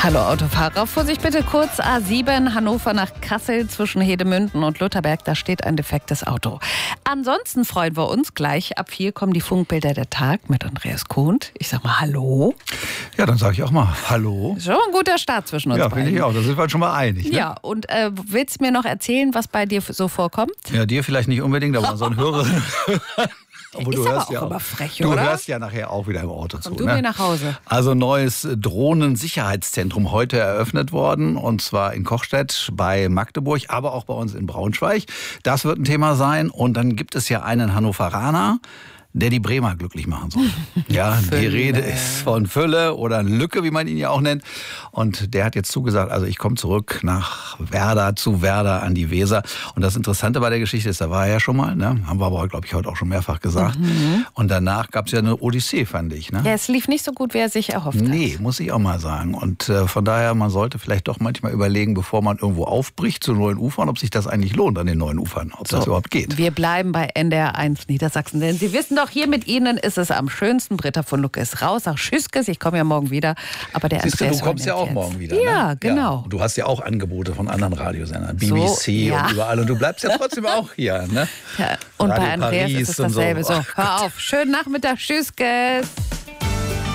Hallo Autofahrer, Vorsicht bitte kurz A7 Hannover nach Kassel zwischen Hedemünden und Lutherberg, da steht ein defektes Auto. Ansonsten freuen wir uns, gleich ab 4 kommen die Funkbilder der Tag mit Andreas Kohnt. Ich sag mal Hallo. Ja, dann sage ich auch mal Hallo. Schon ein guter Start zwischen uns beiden. Ja, finde ich auch, da sind wir schon mal einig. Ne? Ja, und willst du mir noch erzählen, was bei dir so vorkommt? Ja, dir vielleicht nicht unbedingt, aber so ein Hörer. Obwohl, ist aber auch immer frech, du oder? Du hörst ja nachher auch wieder im Auto zu. Komm du mir nach Hause. Also neues Drohnensicherheitszentrum heute eröffnet worden. Und zwar in Kochstedt bei Magdeburg, aber auch bei uns in Braunschweig. Das wird ein Thema sein. Und dann gibt es ja einen Hannoveraner, der die Bremer glücklich machen soll. Ja, die Rede ist von Fülle oder Lücke, wie man ihn ja auch nennt. Und der hat jetzt zugesagt, also ich komme zurück nach Werder, zu Werder an die Weser. Und das Interessante bei der Geschichte ist, da war er ja schon mal, ne? Haben wir aber, glaube ich, heute auch schon mehrfach gesagt. Und danach gab es ja eine Odyssee, fand ich. Ne? Ja, es lief nicht so gut, wie er sich erhofft hat. Nee, muss ich auch mal sagen. Und von daher, man sollte vielleicht doch manchmal überlegen, bevor man irgendwo aufbricht zu neuen Ufern, ob sich das eigentlich lohnt an den neuen Ufern, ob das überhaupt geht. Wir bleiben bei NDR 1 Niedersachsen, denn Sie wissen doch, hier mit Ihnen ist es am schönsten. Britta von Lucke ist raus. Ach, Tschüsskes, ich komme ja morgen wieder. Aber der Andreas, du kommst ja auch morgen wieder. Ja, ne? genau. Ja. Du hast ja auch Angebote von anderen Radiosendern, BBC und überall. Und du bleibst ja trotzdem auch hier. Ne? Ja, und Radio bei Andreas Paris ist es dasselbe. so. So, hör auf. Schönen Nachmittag. Tschüsskes.